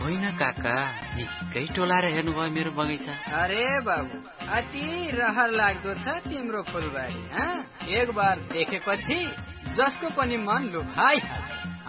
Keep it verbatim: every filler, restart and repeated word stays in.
होइन काका, निकै टोलाएर हेर्नुभयो मेरो बगैँचा। अरे बाबु, अति रहर लाग्दो छ तिम्रो फुलबारी। एक बार देखेपछि जसको पनि मन लुभाइहाल्छ।